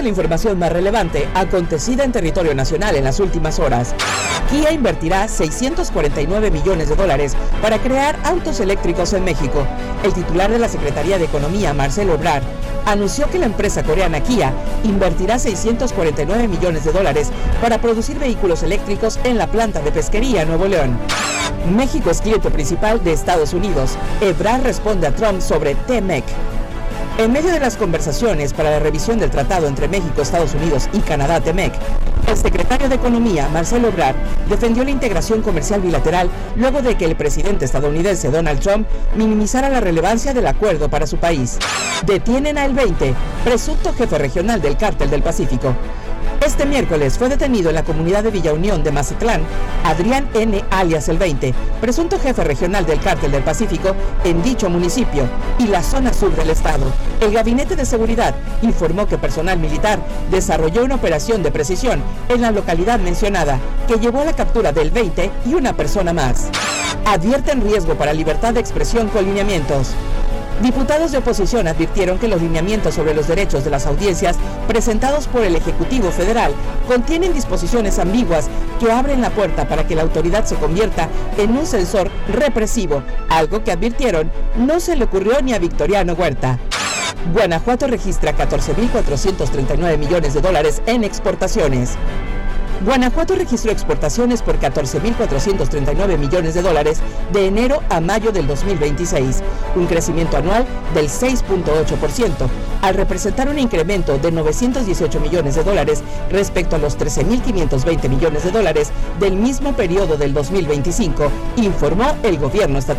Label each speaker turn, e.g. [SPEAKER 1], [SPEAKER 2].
[SPEAKER 1] la información más relevante acontecida en territorio nacional en las últimas horas. Kia invertirá $649 millones para crear autos eléctricos en México. El titular de la Secretaría de Economía, Marcelo Ebrard, anunció que la empresa coreana Kia invertirá $649 millones para producir vehículos eléctricos en la planta de Pesquería, Nuevo León. México es cliente principal de Estados Unidos. Ebrard responde a Trump sobre TMEC. En medio de las conversaciones para la revisión del tratado entre México, Estados Unidos y Canadá, TMEC, el secretario de Economía, Marcelo Ebrard, defendió la integración comercial bilateral luego de que el presidente estadounidense Donald Trump minimizara la relevancia del acuerdo para su país. Detienen a El 20, presunto jefe regional del Cártel del Pacífico. Este miércoles fue detenido en la comunidad de Villa Unión de Mazatlán Adrián N. alias El 20, presunto jefe regional del Cártel del Pacífico en dicho municipio y la zona sur del estado. El Gabinete de Seguridad informó que personal militar desarrolló una operación de precisión en la localidad mencionada que llevó a la captura del 20 y una persona más. Advierten riesgo para libertad de expresión con lineamientos. Diputados de oposición advirtieron que los lineamientos sobre los derechos de las audiencias presentados por el Ejecutivo Federal contienen disposiciones ambiguas que abren la puerta para que la autoridad se convierta en un censor represivo, algo que advirtieron no se le ocurrió ni a Victoriano Huerta. Guanajuato registra $14.439 millones en exportaciones. Guanajuato registró exportaciones por $14.439 millones de enero a mayo del 2026, un crecimiento anual del 6.8%, al representar un incremento de $918 millones respecto a los $13.520 millones del mismo periodo del 2025, informó el gobierno estatal.